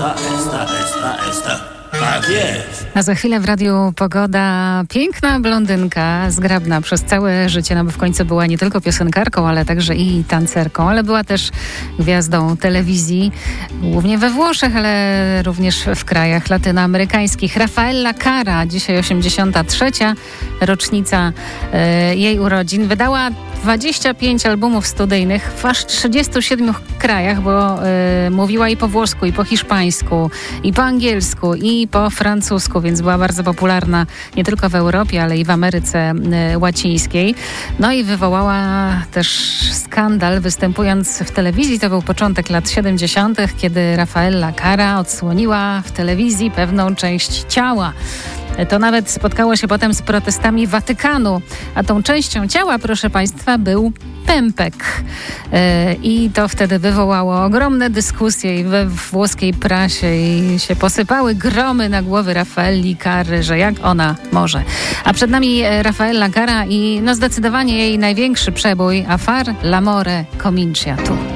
esta. Tak jest. A za chwilę w radiu Pogoda piękna blondynka, zgrabna przez całe życie, no bo w końcu była nie tylko piosenkarką, ale także i tancerką, ale była też gwiazdą telewizji, głównie we Włoszech, ale również w krajach latynoamerykańskich. Rafaela Cara, dzisiaj 83. rocznica jej urodzin. Wydała 25 albumów studyjnych w aż 37 krajach, bo mówiła i po włosku, i po hiszpańsku, i po angielsku, i po francusku, więc była bardzo popularna nie tylko w Europie, ale i w Ameryce Łacińskiej. No i wywołała też skandal, występując w telewizji. To był początek lat 70., kiedy Rafaela Cara odsłoniła w telewizji pewną część ciała. To nawet spotkało się potem z protestami Watykanu, a tą częścią ciała, proszę Państwa, był pępek. I to wtedy wywołało ogromne dyskusje i we włoskiej prasie i się posypały gromy na głowy Rafaeli Cary, że jak ona może. A przed nami Rafaela Cara i zdecydowanie jej największy przebój, A far l'amore comincia tu.